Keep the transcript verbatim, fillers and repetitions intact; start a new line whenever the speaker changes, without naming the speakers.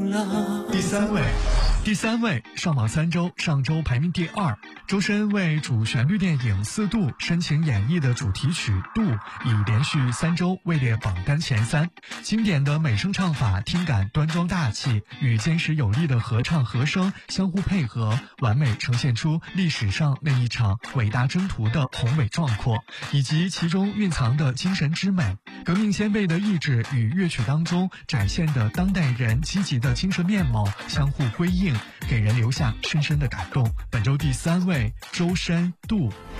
了。
第三位，第三位，上榜三周，上周排名第二。周深为主旋律电影《四度》深情演绎的主题曲《度》，已连续三周位列榜单前三。经典的美声唱法，听感端庄大气，与坚实有力的合唱和声相互配合，完美呈现出历史上那一场伟大征途的宏伟壮阔，以及其中蕴藏的精神之美。革命先辈的意志与乐曲当中展现的当代人积极的精神面貌相互辉映，给人留下深深的感动。本周第三位，周深《度》。